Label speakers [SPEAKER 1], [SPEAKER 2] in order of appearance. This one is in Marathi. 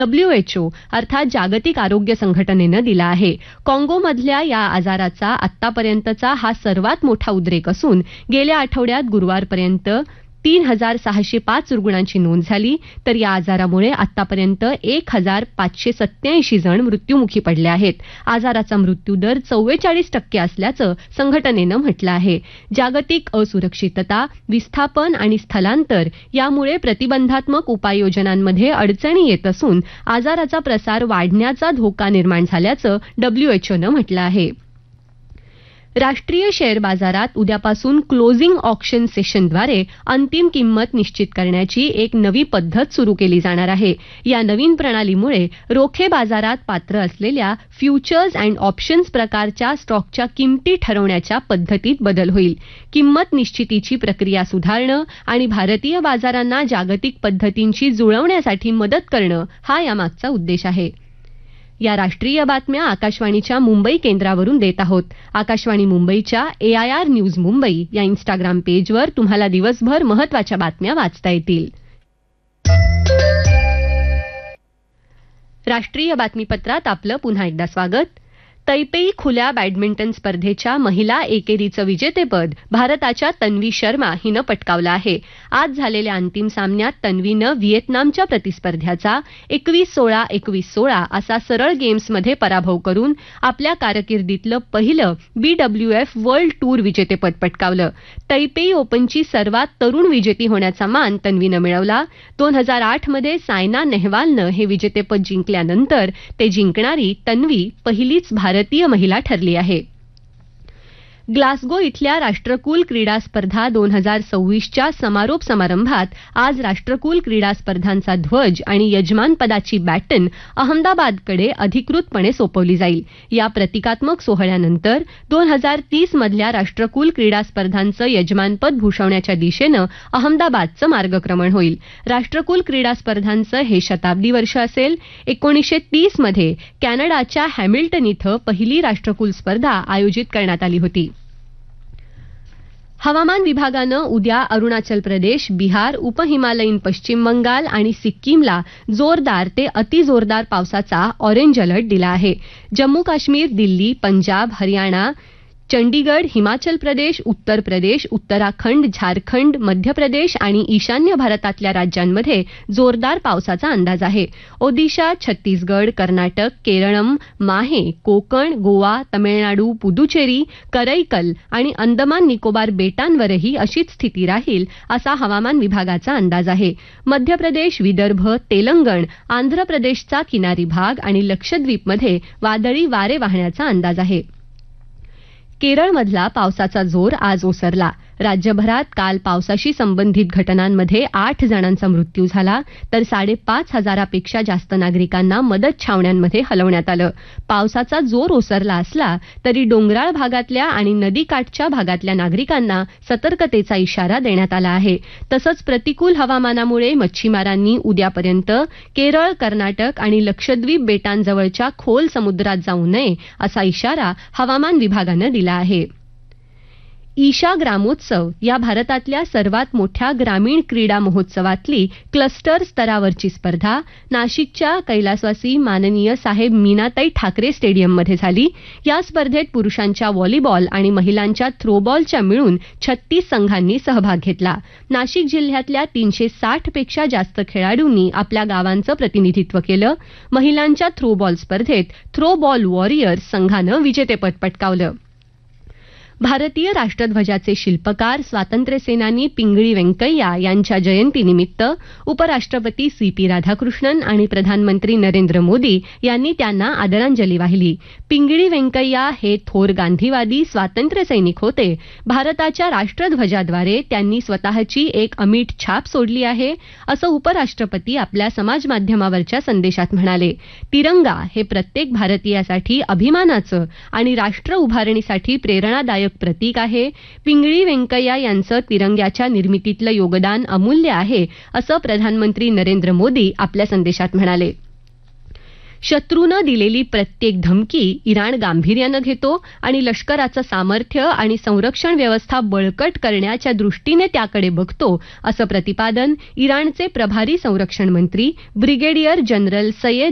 [SPEAKER 1] WHO अर्थात जागतिक आरोग्य संघटनेनं दिला आहे. काँगोमधल्या या आजाराचा आतापर्यंतचा हा सर्वात मोठा उद्रेक असून गेल्या आठवड्यात गुरुवारपर्यंत 3,605 रुग्णांची नोंद झाली. तर या आजारामुळे आतापर्यंत 1,587 जण मृत्युमुखी पडले आहेत. आजाराचा मृत्यूदर 44% असल्याचं संघटनेनं म्हटलं आहे. जागतिक असुरक्षितता, विस्थापन आणि स्थलांतर यामुळे प्रतिबंधात्मक उपाययोजनांमध्ये अडचणी येत असून आजाराचा प्रसार वाढण्याचा धोका निर्माण झाल्याचं WHOनं म्हटलं आहे. राष्ट्रीय शेअर बाजारात उद्यापासून क्लोजिंग ऑक्शन सेशनद्वारे अंतिम किंमत निश्चित करण्याची एक नवी पद्धत सुरू केली जाणार आहे. या नवीन प्रणालीमुळे रोखे बाजारात पात्र असलेल्या फ्युचर्स अँड ऑप्शन्स प्रकारच्या स्टॉकच्या किमती ठरवण्याच्या पद्धतीत बदल होईल. किंमत निश्चितीची प्रक्रिया सुधारणं आणि भारतीय बाजारांना जागतिक पद्धतींशी जुळवण्यासाठी मदत करणं हा यामागचा उद्देश आहे. या राष्ट्रीय बातम्या आकाशवाणीच्या मुंबई केंद्रावरून देत आहोत. आकाशवाणी मुंबईच्या AIR न्यूज मुंबई या इंस्टाग्राम पेजवर तुम्हाला दिवसभर महत्त्वाच्या बातम्या वाचता येतील. राष्ट्रीय बातमीपत्रात आपलं पुन्हा एकदा स्वागत. तैपेई खुल्या बॅडमिंटन स्पर्धेच्या महिला एकेरीचं विजेतेपद भारताच्या तन्वी शर्मा हिनं पटकावलं आहे. आज झालेल्या अंतिम सामन्यात तन्वीनं व्हिएतनामच्या प्रतिस्पर्ध्याचा 21-16, 21-16 असा सरळ गेम्समध्ये पराभव करून आपल्या कारकिर्दीतलं पहिलं BWF वर्ल्ड टूर विजेतेपद पटकावलं. तैपेई ओपनची सर्वात तरुण विजेती होण्याचा मान तन्वीनं मिळवला. 2008 मध्ये सायना नेहवालनं हे विजेतेपद जिंकल्यानंतर ते जिंकणारी तन्वी पहिलीच भारतीय महिला ठरली आहे. ग्लासगो इथल्या राष्ट्रकुल क्रीडा स्पर्धा 2026च्या समारोप समारंभात आज राष्ट्रकुल क्रीडा स्पर्धांचा ध्वज आणि यजमानपदाची बॅटन अहमदाबादकडे अधिकृतपणे सोपवली जाईल. या प्रतिकात्मक सोहळ्यानंतर 2030 मधल्या राष्ट्रकुल क्रीडा स्पर्धांचं यजमानपद भूषवण्याच्या दिशेनं अहमदाबादचं मार्गक्रमण होईल. राष्ट्रकुल क्रीडा स्पर्धांचं हे शताब्दी वर्ष असेल. 1930 मध्ये कॅनडाच्या हॅमिल्टन इथं पहिली राष्ट्रकुल स्पर्धा आयोजित करण्यात आली होती. हवामान विभागानं उद्या अरुणाचल प्रदेश, बिहार, उपहिमालयीन पश्चिम बंगाल आणि सिक्कीमला जोरदार ते अतिजोरदार पावसाचा ऑरेंज अलर्ट दिला आहे. जम्मू काश्मीर, दिल्ली, पंजाब, हरियाणा, चंडीगड, हिमाचल प्रदेश, उत्तर प्रदेश, उत्तराखंड, झारखंड, मध्य प्रदेश आणि ईशान्य भारतातल्या राज्यांमध्ये जोरदार पावसाचा अंदाज आहे. ओदिशा, छत्तीसगड, कर्नाटक, केरळम, माहे, कोकण, गोवा, तमिळनाडू, पुदुचेरी, करैकल आणि अंदमान निकोबार बेटांवरही अशीच स्थिती राहील असा हवामान विभागाचा अंदाज आहे. मध्य प्रदेश, विदर्भ, तेलंगण, आंध्र प्रदेशचा किनारी भाग आणि लक्षद्वीपमध्ये वादळी वारे वाहण्याचा अंदाज आहे. केरळमधला पावसाचा जोर आज ओसरला. राज्यभरात काल पावसाशी संबंधित घटनांमध्ये 8 जणांचा मृत्यू झाला, तर 5,500पेक्षा जास्त नागरिकांना मदत छावण्यांमध्ये हलवण्यात आलं. पावसाचा जोर ओसरला असला तरी डोंगराळ भागातल्या आणि नदीकाठच्या भागातल्या नागरिकांना सतर्कतेचा इशारा देण्यात आला आहे. तसंच प्रतिकूल हवामानामुळे मच्छीमारांनी उद्यापर्यंत केरळ, कर्नाटक आणि लक्षद्वीप बेटांजवळच्या खोल समुद्रात जाऊ नये असा इशारा हवामान विभागानं दिला आहे. ईशा ग्रामोत्सव या भारतातल्या सर्वात मोठ्या ग्रामीण क्रीडा महोत्सवातली क्लस्टर स्तरावरची स्पर्धा नाशिकच्या कैलासवासी माननीय साहेब मीनाताई ठाकरे स्टेडियममध्ये झाली. या स्पर्धेत पुरुषांच्या व्हॉलीबॉल आणि महिलांच्या थ्रोबॉलच्या मिळून 36 संघांनी सहभाग घेतला. नाशिक जिल्ह्यातल्या 360 पेक्षा जास्त खेळाडूंनी आपल्या गावांचं प्रतिनिधित्व केलं. महिलांच्या थ्रोबॉल स्पर्धेत थ्रोबॉल वॉरियर्स संघानं विजेतेपद पटकावलं. भारतीय राष्ट्रध्वजाचे शिल्पकार स्वातंत्र्यसेनानी पिंगळी व्यंकय्या यांच्या जयंतीनिमित्त उपराष्ट्रपती CP राधाकृष्णन आणि प्रधानमंत्री नरेंद्र मोदी यांनी त्यांना आदरांजली वाहिली. पिंगळी व्यंकय्या हे थोर गांधीवादी स्वातंत्र्य सैनिक होते. भारताच्या राष्ट्रध्वजाद्वारे त्यांनी स्वतःची एक अमीट छाप सोडली आहे, असं उपराष्ट्रपती आपल्या समाज माध्यमावरच्या संदेशात म्हणाले. तिरंगा हे प्रत्येक भारतीयासाठी अभिमानाचं आणि राष्ट्र उभारणीसाठी प्रेरणादायक प्रतीक आहे. पिंगळी व्यंकय्या यांचं तिरंग्याच्या निर्मितीतलं योगदान अमूल्य आहे, असं प्रधानमंत्री नरेंद्र मोदी आपल्या संदेशात म्हणाले. शत्रूनं दिलेली प्रत्येक धमकी इराण गांभीर्यानं घेतो आणि लष्कराचं सामर्थ्य आणि संरक्षण व्यवस्था बळकट करण्याच्या दृष्टीने त्याकडे बघतो असं प्रतिपादन इराणचे प्रभारी संरक्षण मंत्री ब्रिगेडियर जनरल सय्यद